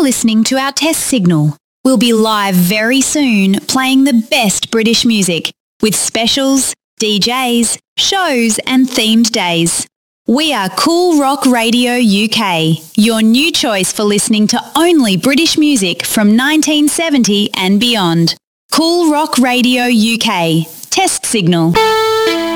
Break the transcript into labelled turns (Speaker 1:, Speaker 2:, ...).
Speaker 1: listening to our test signal. We'll be live very soon playing the best British music with specials, DJs, shows and themed days. We are Cool Rock Radio UK, your new choice for listening to only British music from 1970 and beyond. Cool Rock Radio UK. Test signal.